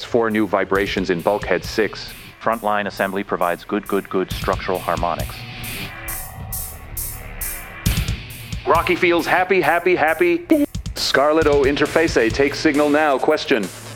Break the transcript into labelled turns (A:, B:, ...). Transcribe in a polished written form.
A: 4 new vibrations in Bulkhead 6.
B: Frontline assembly provides good structural harmonics.
A: Rocky feels happy. Scarlet O interface takes signal now. Question.